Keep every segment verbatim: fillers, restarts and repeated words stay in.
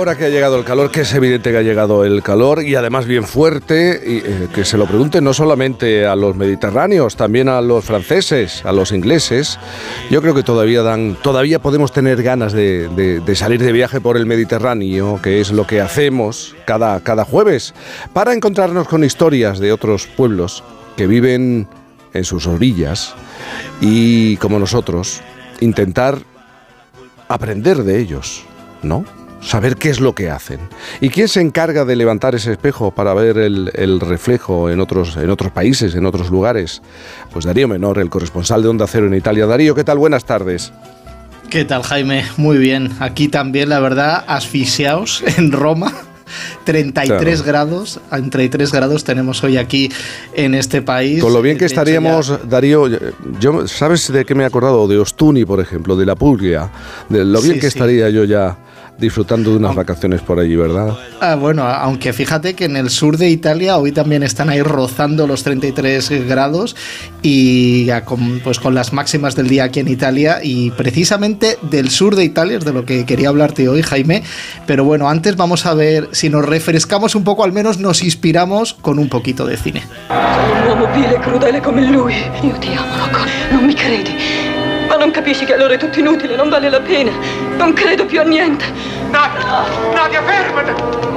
ahora que ha llegado el calor, que es evidente que ha llegado el calor y además bien fuerte, y, eh, que se lo pregunten no solamente a los mediterráneos, también a los franceses, a los ingleses. Yo creo que todavía dan, todavía podemos tener ganas de, de, de salir de viaje por el Mediterráneo, que es lo que hacemos cada, cada jueves, para encontrarnos con historias de otros pueblos que viven en sus orillas y, como nosotros, intentar aprender de ellos, ¿no? Saber qué es lo que hacen. ¿Y quién se encarga de levantar ese espejo para ver el, el reflejo en otros, en otros países, en otros lugares? Pues Darío Menor, el corresponsal de Onda Cero en Italia. Darío, ¿qué tal? Buenas tardes. ¿Qué tal, Jaime? Muy bien. Aquí también, la verdad, asfixiados en Roma. treinta y tres claro. grados, treinta y tres grados tenemos hoy aquí en este país. Con lo bien que estaríamos, ya... Darío, yo, ¿sabes de qué me he acordado? De Ostuni, por ejemplo, de la Puglia, de lo bien sí, que sí. estaría yo ya disfrutando de unas aunque, vacaciones por allí, ¿verdad? Ah, bueno, aunque fíjate que en el sur de Italia hoy también están ahí rozando los treinta y tres grados y ya con, pues con las máximas del día aquí en Italia, y precisamente del sur de Italia es de lo que quería hablarte hoy, Jaime. Pero bueno, antes vamos a ver si nos refrescamos un poco, al menos nos inspiramos con un poquito de cine. Un uomo vile e crudele come lui. Io ti amo, Rocco. Non mi credi? Ma non capisci che allora è tutto inutile, non vale la pena. Non credo più a niente. Nadia! Nadia, fermati!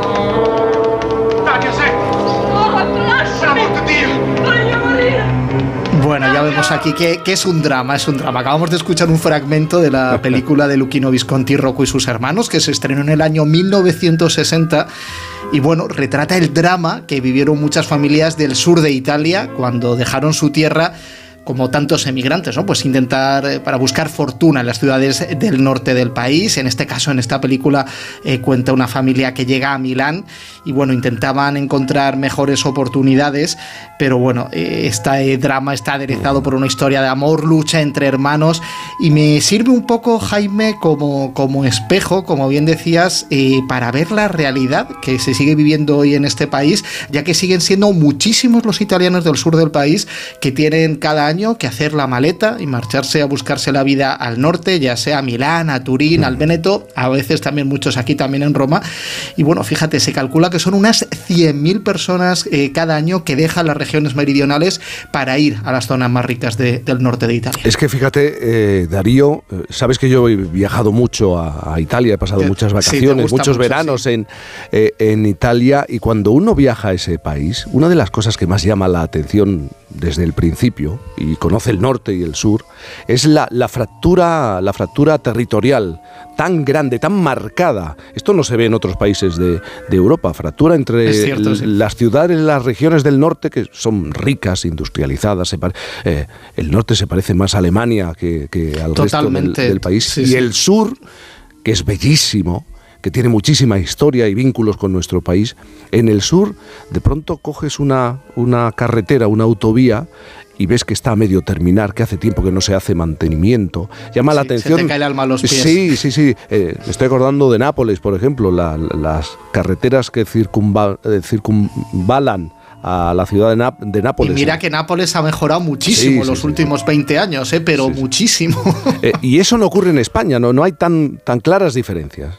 Nadia, senti! Oh, lasciami! Per amor di Dio! Voglio morire! Bueno, ya vemos aquí que, que es un drama, es un drama. Acabamos de escuchar un fragmento de la película de Luchino Visconti, Rocco y sus hermanos, que se estrenó en el año mil novecientos sesenta. Y bueno, retrata el drama que vivieron muchas familias del sur de Italia cuando dejaron su tierra, como tantos emigrantes, ¿no? Pues intentar, eh, para buscar fortuna en las ciudades del norte del país. En este caso, en esta película, eh, cuenta una familia que llega a Milán y, bueno, intentaban encontrar mejores oportunidades, pero, bueno, eh, este drama está aderezado por una historia de amor, lucha entre hermanos, y me sirve un poco, Jaime, como, como espejo, como bien decías, eh, para ver la realidad que se sigue viviendo hoy en este país, ya que siguen siendo muchísimos los italianos del sur del país que tienen cada año que hacer la maleta y marcharse a buscarse la vida al norte, ya sea a Milán, a Turín, al Véneto, a veces también muchos aquí también en Roma. Y bueno, fíjate, se calcula que son unas cien mil personas eh, cada año que dejan las regiones meridionales para ir a las zonas más ricas de, del norte de Italia. Es que fíjate, eh, Darío, sabes que yo he viajado mucho a, a Italia, he pasado muchas vacaciones, sí, muchos mucho, veranos sí. en, eh, en Italia, y cuando uno viaja a ese país, una de las cosas que más llama la atención desde el principio, y conoce el norte y el sur, es la, la fractura la fractura territorial tan grande, tan marcada. Esto no se ve en otros países de, de Europa, fractura entre cierto, sí. las ciudades, las regiones del norte, que son ricas, industrializadas. Se pare, eh, el norte se parece más a Alemania que, que al Totalmente. resto del, del país, sí, y sí. el sur, que es bellísimo, que tiene muchísima historia y vínculos con nuestro país. En el sur, de pronto coges una, una carretera, una autovía, y ves que está a medio terminar, que hace tiempo que no se hace mantenimiento. Llama sí, la atención. Se te cae el alma a los pies. Sí, sí, sí. Eh, estoy acordando de Nápoles, por ejemplo, la, las carreteras que circunva, eh, circunvalan a la ciudad de, Nap- de Nápoles. Y mira que Nápoles ha mejorado muchísimo en sí, los sí, últimos sí. veinte años, eh, pero sí, muchísimo. Eh, y eso no ocurre en España, no, no hay tan, tan claras diferencias.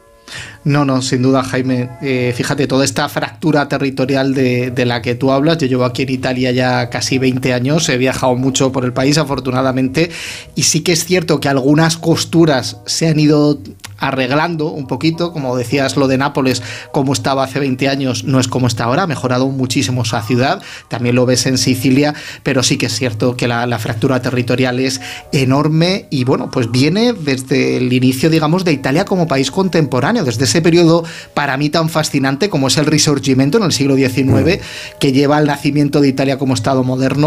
No, no, sin duda, Jaime. Eh, fíjate, toda esta fractura territorial de, de la que tú hablas. Yo llevo aquí en Italia ya casi veinte años, he viajado mucho por el país, afortunadamente, y sí que es cierto que algunas costuras se han ido arreglando un poquito, como decías, lo de Nápoles, como estaba hace veinte años, no es como está ahora, ha mejorado muchísimo esa ciudad, también lo ves en Sicilia, pero sí que es cierto que la, la fractura territorial es enorme y bueno, pues viene desde el inicio, digamos, de Italia como país contemporáneo, desde ese periodo para mí tan fascinante como es el Risorgimento en el siglo diecinueve, que lleva al nacimiento de Italia como Estado moderno.